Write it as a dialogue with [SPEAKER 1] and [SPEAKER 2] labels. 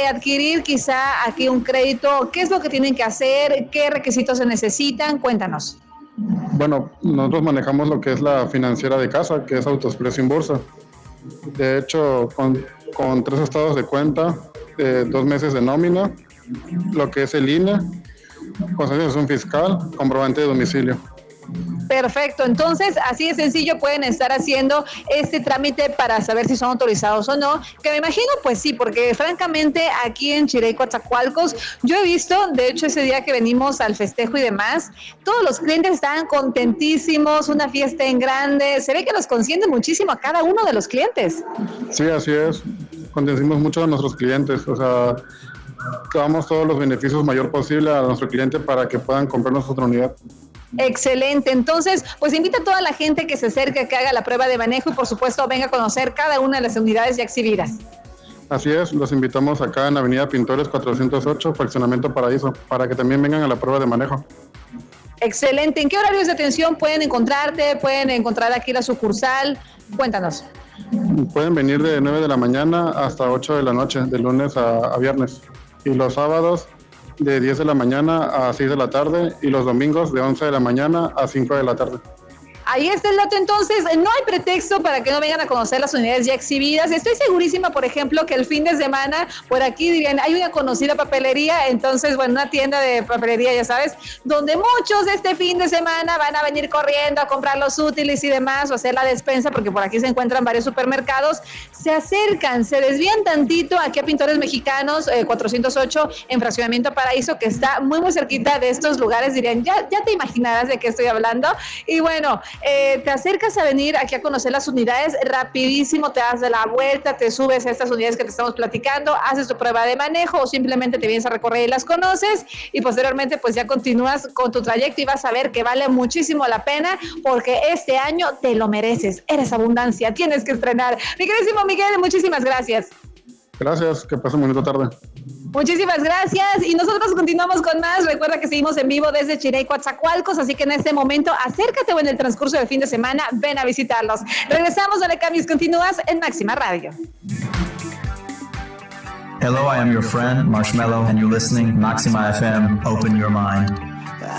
[SPEAKER 1] adquirir quizá aquí un crédito, ¿qué es lo que tienen que hacer? ¿Qué requisitos se necesitan? Cuéntanos.
[SPEAKER 2] Bueno, nosotros manejamos lo que es la financiera de casa, que es Autoexpreso Inbursa. De hecho, con 3 estados de cuenta, 2 meses de nómina, lo que es el INE, constatación fiscal, comprobante de domicilio.
[SPEAKER 1] Perfecto, entonces así de sencillo pueden estar haciendo este trámite para saber si son autorizados o no, que me imagino pues sí, porque francamente aquí en Chirey, Coatzacoalcos, yo he visto, de hecho ese día que venimos al festejo y demás, todos los clientes estaban contentísimos, una fiesta en grande, se ve que los consienten muchísimo a cada uno de los clientes.
[SPEAKER 2] Sí, así es, consentimos mucho a nuestros clientes, o sea, damos todos los beneficios mayor posible a nuestro cliente para que puedan comprar nuestra unidad.
[SPEAKER 1] Excelente, entonces pues invita a toda la gente que se acerque, que haga la prueba de manejo y por supuesto venga a conocer cada una de las unidades ya exhibidas.
[SPEAKER 2] Así es, los invitamos acá en Avenida Pintores 408, Fraccionamiento Paraíso, para que también vengan a la prueba de manejo.
[SPEAKER 1] Excelente, ¿en qué horarios de atención pueden encontrarte? ¿Pueden encontrar aquí la sucursal? Cuéntanos.
[SPEAKER 2] Pueden venir de 9 de la mañana hasta 8 de la noche, de lunes a viernes. Y los sábados de 10 de la mañana a 6 de la tarde y los domingos de 11 de la mañana a 5 de la tarde.
[SPEAKER 1] Ahí está el dato, entonces no hay pretexto para que no vengan a conocer las unidades ya exhibidas. Estoy segurísima, por ejemplo, que el fin de semana por aquí dirían, hay una conocida papelería, entonces, bueno, una tienda de papelería, ya sabes, donde muchos este fin de semana van a venir corriendo a comprar los útiles y demás o hacer la despensa, porque por aquí se encuentran varios supermercados, se acercan, se desvían tantito aquí a Pintores Mexicanos 408 en Fraccionamiento Paraíso, que está muy, muy cerquita de estos lugares, dirían, ya te imaginarás de qué estoy hablando. Y bueno, te acercas a venir aquí a conocer las unidades rapidísimo, te das de la vuelta, te subes a estas unidades que te estamos platicando, haces tu prueba de manejo o simplemente te vienes a recorrer y las conoces y posteriormente pues ya continúas con tu trayecto y vas a ver que vale muchísimo la pena porque este año te lo mereces, eres abundancia, tienes que estrenar. Mi queridísimo Miguel, muchísimas gracias.
[SPEAKER 2] Gracias, que pasen bonita tarde.
[SPEAKER 1] Muchísimas gracias y nosotros continuamos con más. Recuerda que seguimos en vivo desde Chirey, Coatzacoalcos, así que en este momento acércate o en el transcurso del fin de semana ven a visitarlos. Regresamos, no le cambies, continúas en Máxima Radio.
[SPEAKER 3] Hello, I am your friend Marshmello and you're listening Maxima FM. Open your mind.